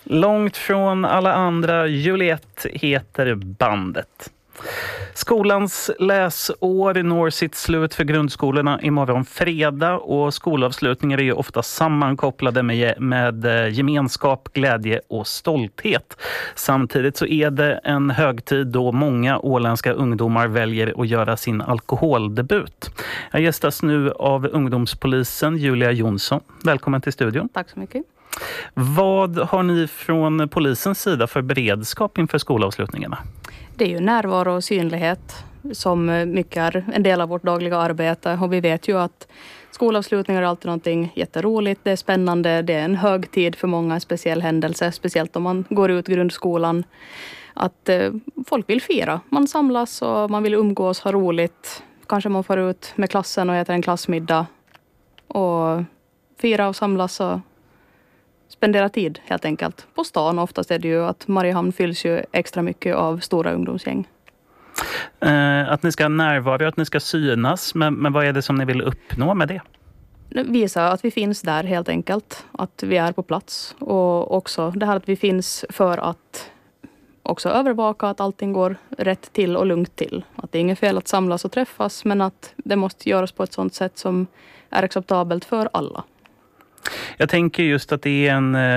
Långt från alla andra, Juliette heter bandet. Skolans läsår når sitt slut för grundskolorna imorgon fredag och skolavslutningar är ju ofta sammankopplade med gemenskap, glädje och stolthet. Samtidigt så är det en högtid då många åländska ungdomar väljer att göra sin alkoholdebut. Jag gästas nu av ungdomspolisen Julia Jonsson. Välkommen till studion. Tack så mycket. Vad har ni från polisens sida för beredskap inför skolavslutningarna? Det är ju närvaro och synlighet som mycket är en del av vårt dagliga arbete. Och vi vet ju att skolavslutningar är alltid någonting jätteroligt. Det är spännande. Det är en högtid för många, en speciell händelse. Speciellt om man går ut grundskolan. Att folk vill fira. Man samlas och man vill umgås, ha roligt. Kanske man får ut med klassen och äter en klassmiddag. Och fira och samlas och spendera tid helt enkelt. På stan oftast är det ju att Mariehamn fylls ju extra mycket av stora ungdomsgäng. Att ni ska närvara, att ni ska synas. Men vad är det som ni vill uppnå med det? Visa att vi finns där helt enkelt. Att vi är på plats. Och också det här att vi finns för att också övervaka att allting går rätt till och lugnt till. Att det är inget fel att samlas och träffas. Men att det måste göras på ett sådant sätt som är acceptabelt för alla. Jag tänker just att det är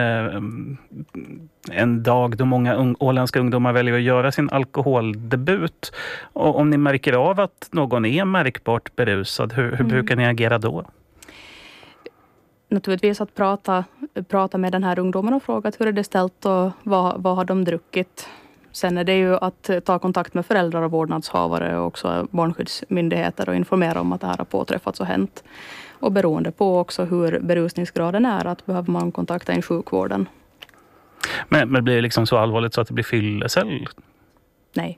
en dag då många åländska ungdomar väljer att göra sin alkoholdebut. Och om ni märker av att någon är märkbart berusad, hur brukar ni agera då? Naturligtvis att prata med den här ungdomen och fråga hur är det ställt och vad har de druckit. Sen är det ju att ta kontakt med föräldrar och vårdnadshavare och också barnskyddsmyndigheter och informera om att det här har påträffats och hänt. Och beroende på också hur berusningsgraden är att behöver man kontakta in sjukvården. Men blir det liksom så allvarligt så att det blir fyllecell? Nej.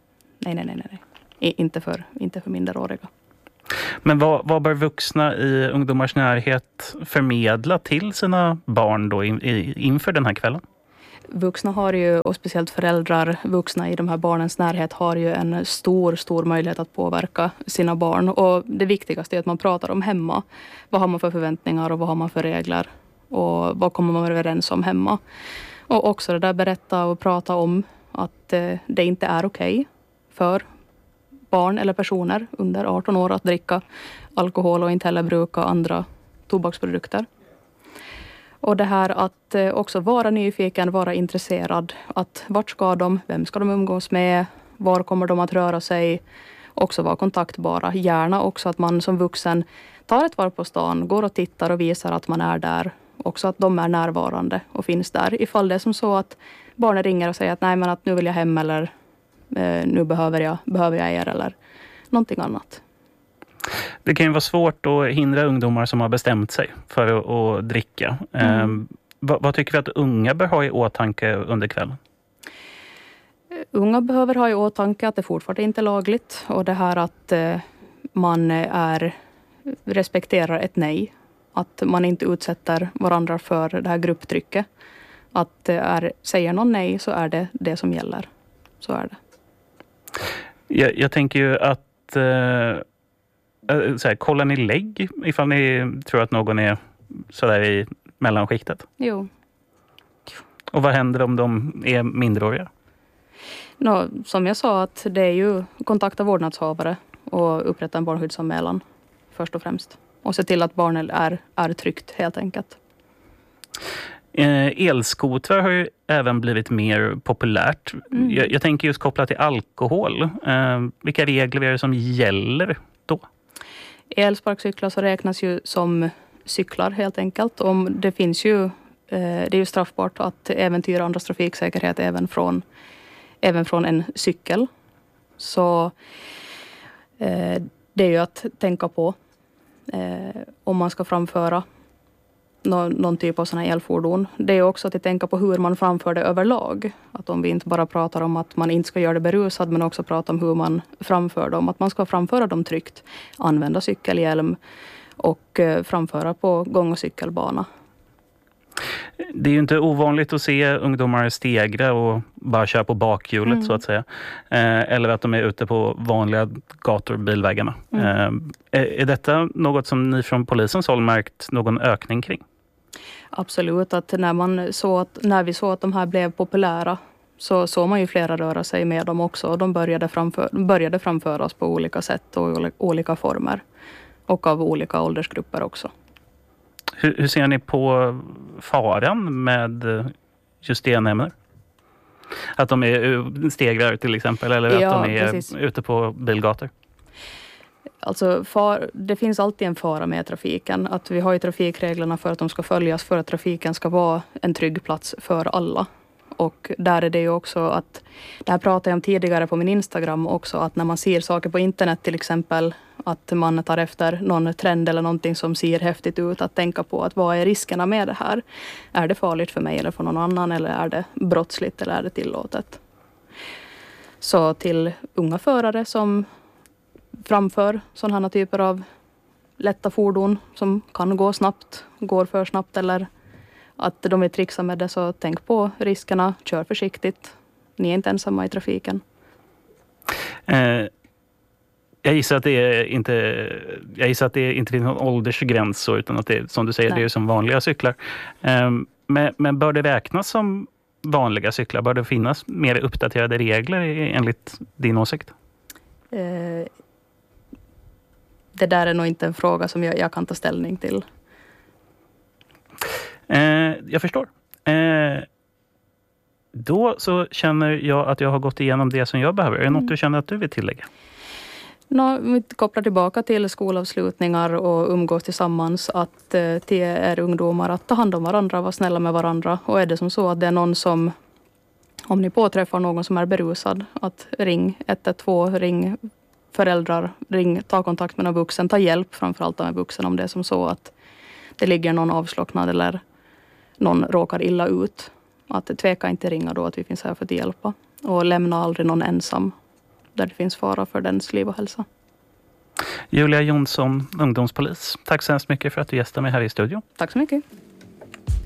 Inte för minderåriga. Men vad bör vuxna i ungdomars närhet förmedla till sina barn då inför den här kvällen? Vuxna har ju, och speciellt föräldrar, vuxna i de här barnens närhet har ju en stor möjlighet att påverka sina barn. Och det viktigaste är att man pratar om hemma. Vad har man för förväntningar och vad har man för regler? Och vad kommer man överens om hemma? Och också det där berätta och prata om att det inte är okej för barn eller personer under 18 år att dricka alkohol och inte heller bruka andra tobaksprodukter. Och det här att också vara nyfiken, vara intresserad. Att vart ska de, vem ska de umgås med, var kommer de att röra sig. Också vara kontaktbara. Gärna också att man som vuxen tar ett varv på stan, går och tittar och visar att man är där. Också att de är närvarande och finns där. Ifall det är som så att barnen ringer och säger att nej men att nu vill jag hem eller nu behöver jag er eller någonting annat. Det kan ju vara svårt att hindra ungdomar som har bestämt sig för att dricka. Vad tycker vi att unga bör ha i åtanke under kvällen? Unga behöver ha i åtanke att det fortfarande inte är lagligt. Och det här att man respekterar ett nej. Att man inte utsätter varandra för det här grupptrycket. Att säger någon nej så är det som gäller. Så är det. Jag tänker ju att kollar ni lägg ifall ni tror att någon är sådär i mellanskiktet? Jo. Och vad händer om de är minderåriga? Som jag sa att det är ju kontakta vårdnadshavare och upprätta en barnskyddsanmälan först och främst. Och se till att barnen är tryggt helt enkelt. Elskotrar har ju även blivit mer populärt. Jag tänker just kopplat till alkohol. Vilka regler är det som gäller då? Elsparkcyklar så räknas ju som cyklar helt enkelt. Det finns ju, det är ju straffbart att äventyra andras trafiksäkerhet även från en cykel. Så det är ju att tänka på om man ska framföra någon typ av sådana elfordon. Det är också att tänka på hur man framför det överlag. Att om vi inte bara pratar om att man inte ska göra det berusad men också prata om hur man framför dem. Att man ska framföra dem tryggt. Använda cykelhjälm och framföra på gång- och cykelbana. Det är ju inte ovanligt att se ungdomar stegra och bara köra på bakhjulet så att säga. Eller att de är ute på vanliga gator och bilvägarna. Är detta något som ni från polisens håll märkt någon ökning kring? Absolut, att när vi såg att de här blev populära så såg man ju flera röra sig med dem också. Och de började framföras på olika sätt och i olika former. Och av olika åldersgrupper också. Hur ser ni på faran med just DN-ämnen? Att de är stegrar till exempel, eller att de är precis ute på bilgator? Alltså det finns alltid en fara med trafiken. Att vi har ju trafikreglerna för att de ska följas, för att trafiken ska vara en trygg plats för alla. Och där är det ju också att, det här pratade jag om tidigare på min Instagram också, att när man ser saker på internet till exempel, att man tar efter någon trend eller någonting som ser häftigt ut, att tänka på att vad är riskerna med det här? Är det farligt för mig eller för någon annan, eller är det brottsligt eller är det tillåtet? Så till unga förare som framför sådana här typer av lätta fordon som kan gå snabbt, går för snabbt eller att de vill trixa med det, så tänk på riskerna, kör försiktigt. Ni är inte ensamma i trafiken. Jag gissar att det inte finns någon åldersgräns så, utan att det, som du säger, det är som vanliga cyklar. Men bör det räknas som vanliga cyklar? Bör det finnas mer uppdaterade regler enligt din åsikt? Det där är nog inte en fråga som jag kan ta ställning till. Jag förstår. Då så känner jag att jag har gått igenom det som jag behöver. Är det något du känner att du vill tillägga? Vi kopplar tillbaka till skolavslutningar och umgås tillsammans, att till er ungdomar att ta hand om varandra, vara snälla med varandra. Och är det som så att det är någon som, om ni påträffar någon som är berusad, att ring 112, ring föräldrar, ta kontakt med någon vuxen, ta hjälp framförallt av en vuxen om det är som så att det ligger någon avslocknad eller någon råkar illa ut. Att tveka inte ringa då, att vi finns här för att hjälpa. Och lämna aldrig någon ensam där det finns fara för dens liv och hälsa. Julia Jonsson, ungdomspolis. Tack så hemskt mycket för att du gästade mig här i studion. Tack så mycket.